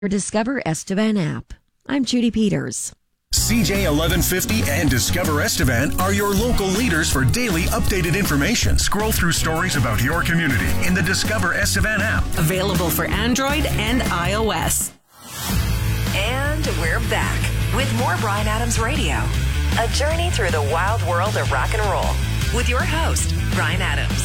Your Discover Estevan app. I'm Judy Peters. CJ 1150 and Discover Estevan are your local leaders for daily updated information. Scroll through stories about your community in the Discover Estevan app. Available for Android and iOS. And we're back with more Bryan Adams Radio. A journey through the wild world of rock and roll with your host, Bryan Adams.